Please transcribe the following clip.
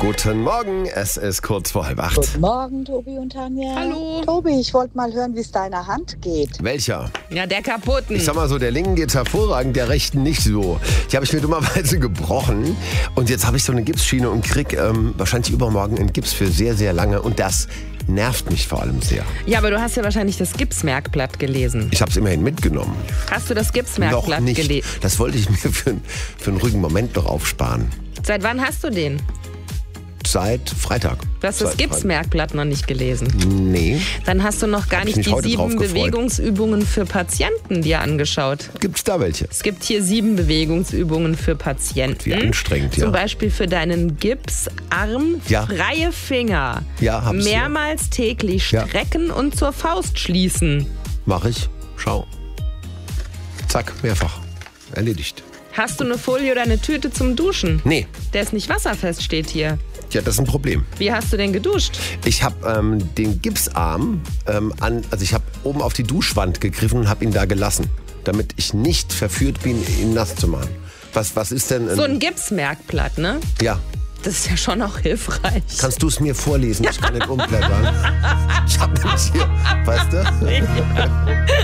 Guten Morgen, es ist kurz vor 7:30. Guten Morgen, Tobi und Tanja. Hallo. Tobi, ich wollte mal hören, wie es deiner Hand geht. Welcher? Ja, der kaputten. Ich sag mal so, der linken geht's hervorragend, der rechten nicht so. Die habe ich mir dummerweise gebrochen und jetzt habe ich so eine Gipsschiene und krieg wahrscheinlich übermorgen einen Gips für sehr, sehr lange und das nervt mich vor allem sehr. Ja, aber du hast ja wahrscheinlich das Gipsmerkblatt gelesen. Ich habe es immerhin mitgenommen. Hast du das Gipsmerkblatt Noch nicht. gelesen? Das wollte ich mir für einen ruhigen Moment noch aufsparen. Seit wann hast du den? Seit Freitag. Du hast das Seit Gipsmerkblatt noch nicht gelesen. Nee. Dann hast du noch gar Hab ich nicht mich die heute drauf 7 gefreut. Bewegungsübungen für Patienten dir angeschaut. Gibt's da welche? Es gibt hier 7 Bewegungsübungen für Patienten. Wie anstrengend, ja. Zum Beispiel für deinen Gipsarm, Ja. freie Finger. Ja, hab's hier. Mehrmals täglich Ja. strecken und zur Faust schließen. Mach ich. Schau. Zack, mehrfach. Erledigt. Hast du eine Folie oder eine Tüte zum Duschen? Nee. Der ist nicht wasserfest, steht hier. Ja, das ist ein Problem. Wie hast du denn geduscht? Ich habe den Gipsarm ich habe oben auf die Duschwand gegriffen und habe ihn da gelassen, damit ich nicht verführt bin, ihn nass zu machen. Was ist denn... So ein Gipsmerkblatt, ne? Ja. Das ist ja schon auch hilfreich. Kannst du es mir vorlesen? Ich kann nicht umblättern. Ich habe nämlich hier, weißt du? Ja.